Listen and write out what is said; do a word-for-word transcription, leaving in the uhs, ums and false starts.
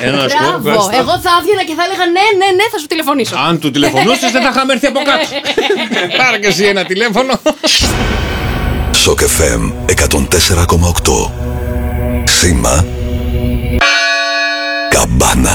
Ένα σκοπό. Μπράβο. Εγώ θα άδειανα και θα έλεγα ναι, ναι, ναι, θα σου τηλεφωνήσω. Αν του τηλεφωνούσες δεν θα είχαμε έρθει από κάτω. Πάρε και εσύ ένα τηλέφωνο. Σοκ εφ εμ εκατόν τέσσερα κόμμα οκτώ. Σήμα Καμπάνα.